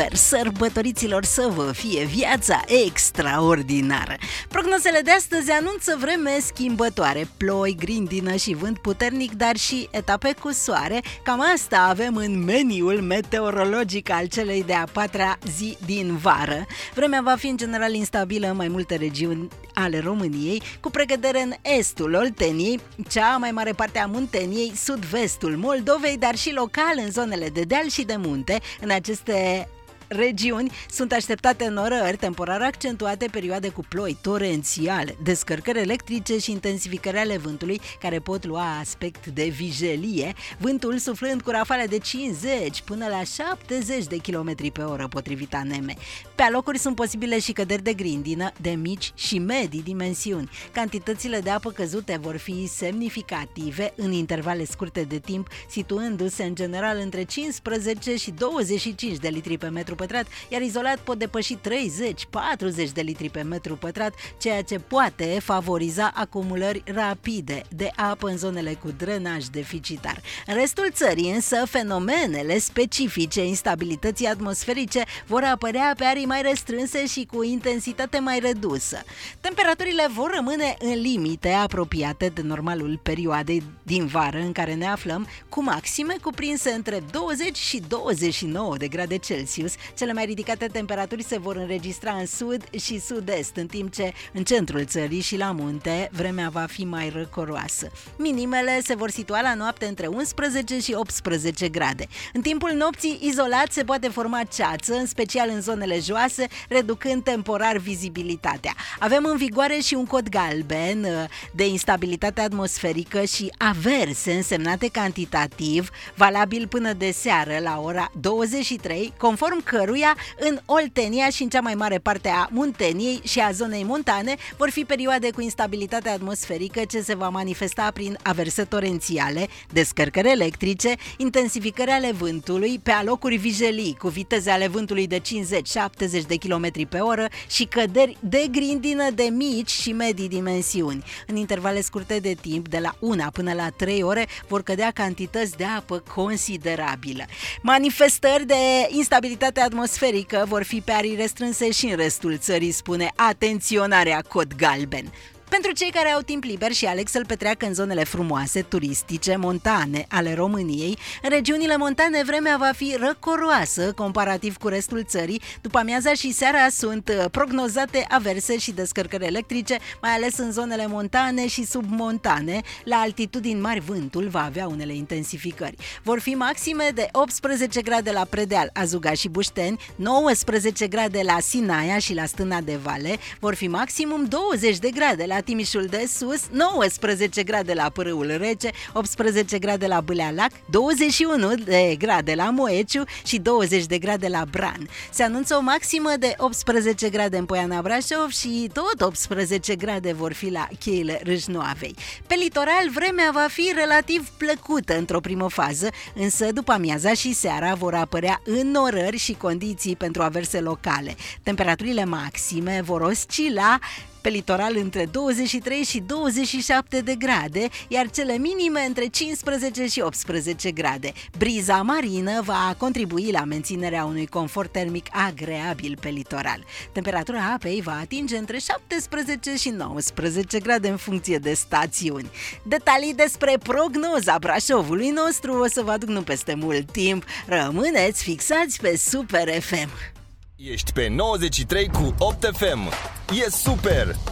sărbătoriților să vă fie viața extraordinară. Prognozele de astăzi anunță vreme schimbătoare, ploi, grindină și vânt puternic, dar și etape cu soare. Cam asta avem în meniul meteorologic al celei de-a patra zi din vară. Vremea va fi în general instabilă în mai multe regiuni ale României, cu precădere în estul Olteniei, cea mai mare parte a Munteniei, sud-vestul Moldovei, dar și local în zonele de deal și de munte. În aceste regiuni sunt așteptate norări temporar accentuate, perioade cu ploi torențiale, descărcări electrice și intensificări ale vântului care pot lua aspect de vijelie, vântul suflând cu rafale de 50 până la 70 de km pe oră potrivit ANME. Pe alocuri sunt posibile și căderi de grindină de mici și medii dimensiuni. Cantitățile de apă căzute vor fi semnificative în intervale scurte de timp, situându-se în general între 15 și 25 de litri pe metru pătrat, iar izolat pot depăși 30-40 de litri pe metru pătrat, ceea ce poate favoriza acumulări rapide de apă în zonele cu drenaj deficitar. În restul țării, însă, fenomenele specifice instabilității atmosferice vor apărea pe arii mai restrânse și cu intensitate mai redusă. Temperaturile vor rămâne în limite apropiate de normalul perioadei din vară în care ne aflăm, cu maxime cuprinse între 20 și 29 de grade Celsius. Cele mai ridicate temperaturi se vor înregistra în sud și sud-est, în timp ce în centrul țării și la munte vremea va fi mai răcoroasă. Minimele se vor situa la noapte între 11 și 18 grade. În timpul nopții, izolat, se poate forma ceață, în special în zonele joase, reducând temporar vizibilitatea. Avem în vigoare și un cod galben de instabilitate atmosferică și averse însemnate cantitativ, valabil până de seară la ora 23, conform căruia în Oltenia și în cea mai mare parte a Munteniei și a zonei montane vor fi perioade cu instabilitate atmosferică ce se va manifesta prin averse torențiale, descărcări electrice, intensificări ale vântului, pe alocuri vijelii cu viteze ale vântului de 50-70 de km pe oră și căderi de grindină de mici și medii dimensiuni. În intervale scurte de timp, de la 1 până la 3 ore, vor cădea cantități de apă considerabile. Manifestări de instabilitate atmosferică vor fi pe arii restrânse și în restul țării, spune atenționarea cod galben. Pentru cei care au timp liber și aleg să-l petreacă în zonele frumoase, turistice, montane ale României, în regiunile montane vremea va fi răcoroasă comparativ cu restul țării. După amiaza și seara sunt prognozate averse și descărcări electrice, mai ales în zonele montane și submontane. La altitudini mari vântul va avea unele intensificări. Vor fi maxime de 18 grade la Predeal, Azuga și Bușteni, 19 grade la Sinaia și la Stâna de Vale, vor fi maximum 20 de grade la Timișul de Sus, 19 grade la Pârâul Rece, 18 grade la Bâlealac, 21 de grade la Moeciu și 20 de grade la Bran. Se anunță o maximă de 18 grade în Poiana Brașov și tot 18 grade vor fi la Cheile Râșnoavei. Pe litoral vremea va fi relativ plăcută într-o primă fază, însă după amiaza și seara vor apărea înnorări și condiții pentru averse locale. Temperaturile maxime vor oscila pe litoral între 23 și 27 de grade, iar cele minime între 15 și 18 grade. Briza marină va contribui la menținerea unui confort termic agreabil pe litoral. Temperatura apei va atinge între 17 și 19 grade în funcție de stațiuni. Detalii despre prognoza Brașovului nostru o să vă aduc nu peste mult timp. Rămâneți fixați pe Super FM. Ești pe 93 cu 8 FM. E super!